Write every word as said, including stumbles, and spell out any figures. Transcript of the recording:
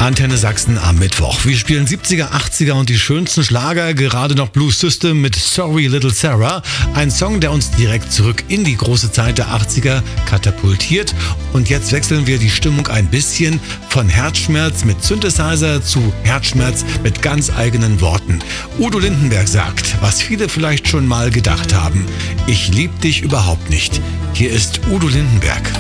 Antenne Sachsen am Mittwoch. Wir spielen siebziger, achtziger und die schönsten Schlager, gerade noch Blue System mit Sorry Little Sarah. Ein Song, der uns direkt zurück in die große Zeit der achtziger katapultiert. Und jetzt wechseln wir die Stimmung ein bisschen von Herzschmerz mit Synthesizer zu Herzschmerz mit ganz eigenen Worten. Udo Lindenberg sagt, was viele vielleicht schon mal gedacht haben: Ich lieb dich überhaupt nicht. Hier ist Udo Lindenberg.